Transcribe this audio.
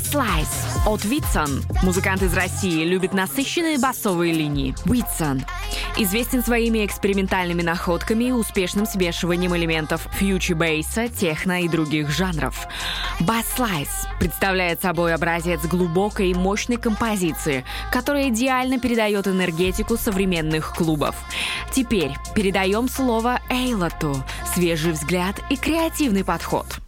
Slice от Витсон. Музыкант из России любит насыщенные басовые линии. Витсон известен своими экспериментальными находками и успешным смешиванием элементов фьючи-бейса, техно и других жанров. Bass Slice представляет собой образец глубокой и мощной композиции, которая идеально передает энергетику современных клубов. Теперь передаем слово Эйлоту. Свежий взгляд и креативный подход.